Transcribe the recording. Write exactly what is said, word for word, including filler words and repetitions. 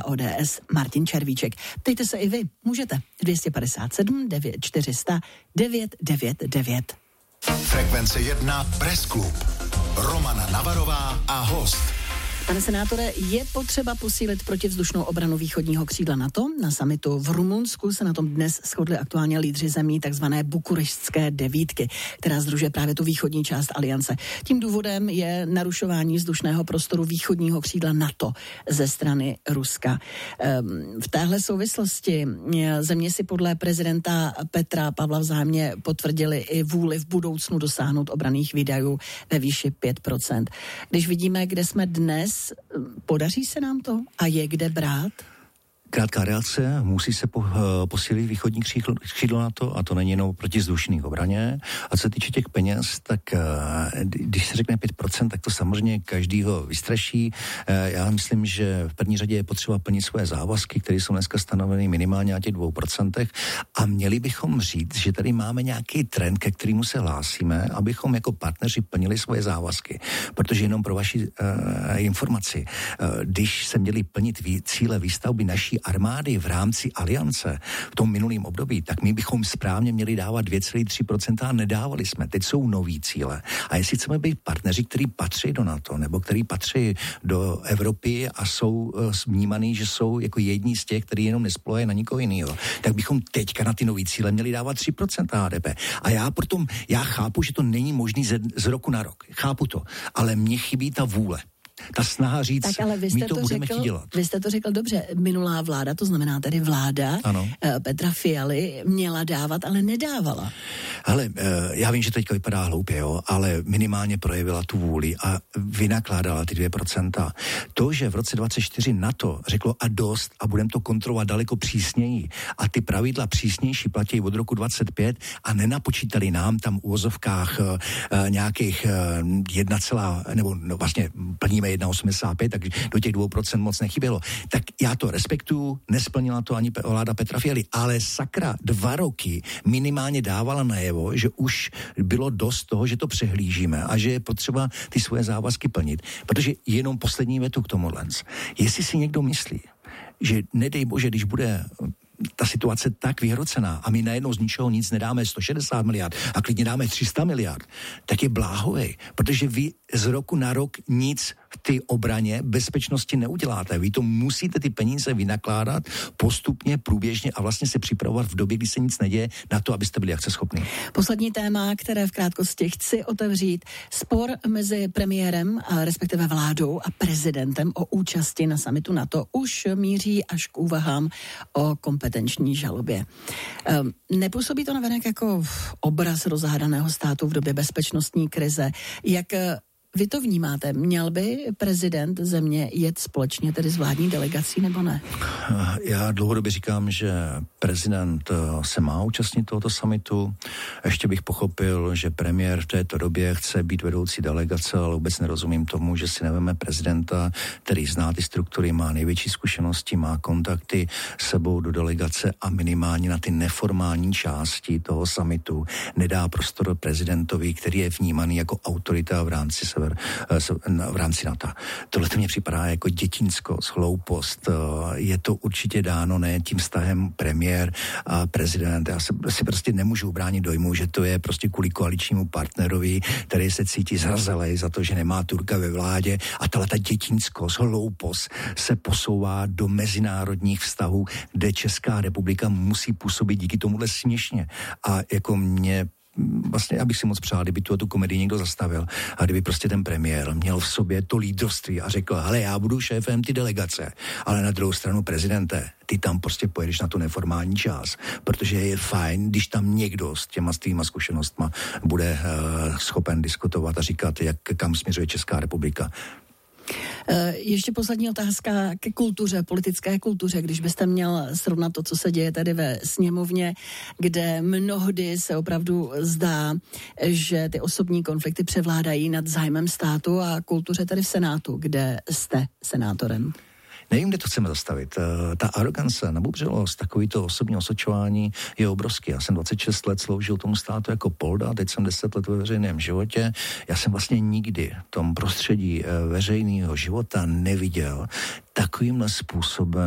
O D S Martin Červíček. Ptejte se i vy, můžete. dvě stě padesát sedm devět čtyři sta devět devět devět. Frekvence jedna Press Club. Romana Navarová a host. Pane senátore, je potřeba posílit protivzdušnou obranu východního křídla NATO? Na summitu v Rumunsku se na tom dnes shodli aktuálně lídři zemí takzvané bukurešťské devítky, která sdružuje právě tu východní část aliance. Tím důvodem je narušování vzdušného prostoru východního křídla NATO ze strany Ruska. V téhle souvislosti země si podle prezidenta Petra Pavla vzájemně potvrdili i vůli v budoucnu dosáhnout obranných výdajů ve výši pět procent. Když vidíme, kde jsme dnes, podaří se nám to a je kde brát? Krátká reakce, musí se po, uh, posílit východní křídlo, křídlo NATO a to není jenom protivzdušný obraně. A co se týče těch peněz, tak uh, když se řekne pět procent, tak to samozřejmě každýho vystraší. Uh, já myslím, že v první řadě je potřeba plnit svoje závazky, které jsou dneska stanoveny minimálně na těch dvou procentech a měli bychom říct, že tady máme nějaký trend, ke kterému se hlásíme, abychom jako partneři plnili svoje závazky. Protože jenom pro vaši uh, informaci, uh, když se měli plnit vý, cíle výstavby naší armády v rámci aliance v tom minulém období, tak my bychom správně měli dávat dvě celá tři procenta a nedávali jsme. Teď jsou nový cíle. A jestli chceme být partneři, který patří do NATO, nebo který patří do Evropy a jsou uh, vnímaný, že jsou jako jední z těch, který jenom nespoléhají na nikoho jiného, tak bychom teďka na ty nový cíle měli dávat tři procenta H D P. A já proto, já chápu, že to není možný z, z roku na rok. Chápu to. Ale mně chybí ta vůle. Ta snaha říct, tak, ale vy jste my to, to budeme řekl, dělat. Vy jste to řekl dobře. Minulá vláda, to znamená tedy vláda ano. Petra Fialy, měla dávat, ale nedávala. Ale já vím, že teďka vypadá hloupě, jo, ale minimálně projevila tu vůli a vynakládala ty dvě procenta. To, že v roce dvacet čtyři NATO řeklo a dost a budeme to kontrolovat daleko přísněji a ty pravidla přísnější platí od roku dvacet pět a nenapočítali nám tam v uvozovkách uh, nějakých uh, jedna, nebo no, vlastně plníme jedna celá osmdesát pět, tak do těch dvou procent moc nechybělo. Tak já to respektuju, nesplnila to ani vláda Petra Fialy, ale sakra dva roky minimálně dávala najevo, že už bylo dost toho, že to přehlížíme a že je potřeba ty svoje závazky plnit. Protože jenom poslední větu k tomu Lenz. Jestli si někdo myslí, že nedej bože, když bude ta situace tak vyhrocená a my najednou z ničeho nic nedáme sto šedesát miliard a klidně dáme tři sta miliard, tak je bláhovej, protože vy z roku na rok nic v té obraně bezpečnosti neuděláte. Vy to musíte ty peníze vynakládat postupně, průběžně a vlastně se připravovat v době, kdy se nic neděje na to, abyste byli akceschopní. Poslední téma, které v krátkosti chci otevřít. Spor mezi premiérem, respektive vládou a prezidentem o účasti na summitu NATO už míří až k úvahám o kompetenční žalobě. Um, nepůsobí to navenek jako obraz rozhádaného státu v době bezpečnostní krize? Jak vy to vnímáte? Měl by prezident země jet společně tedy s vládní delegací, nebo ne? Já dlouhodobě říkám, že prezident se má účastnit tohoto summitu. Ještě bych pochopil, že premiér v této době chce být vedoucí delegace, ale vůbec nerozumím tomu, že si neveme prezidenta, který zná ty struktury, má největší zkušenosti, má kontakty sebou do delegace a minimálně na ty neformální části toho summitu nedá prostor prezidentovi, který je vnímaný jako autorita v rámci sever, v rámci NATO. Tohle to mě připadá jako dětinskost, hloupost. Je to určitě dáno ne tím vztahem premiér a prezident. Já se, si prostě nemůžu ubránit dojmu, že to je prostě kvůli koaličnímu partnerovi, který se cítí zhrzelej za to, že nemá Turka ve vládě a tahle ta dětinskost, hloupost se posouvá do mezinárodních vztahů, kde Česká republika musí působit díky tomuhle směšně. A jako mě vlastně, já bych si moc přál, kdyby tu, tu komedii někdo zastavil a kdyby prostě ten premiér měl v sobě to lídrovství a řekl, hele, já budu šéfem ty delegace, ale na druhou stranu prezidente, ty tam prostě pojedeš na tu neformální část, protože je fajn, když tam někdo s těma s týma zkušenostma bude uh, schopen diskutovat a říkat, jak kam směřuje Česká republika. Ještě poslední otázka ke kultuře, politické kultuře, když byste měl srovnat to, co se děje tady ve sněmovně, kde mnohdy se opravdu zdá, že ty osobní konflikty převládají nad zájmem státu a kultuře tady v Senátu, kde jste senátorem. Nevím, kde to chceme zastavit. Ta arogance, nabubřelost, takovýto osobní osočování je obrovský. Já jsem dvacet šest let sloužil tomu státu jako polda, teď jsem deset let ve veřejném životě. Já jsem vlastně nikdy v tom prostředí veřejného života neviděl takovýmhle způsobem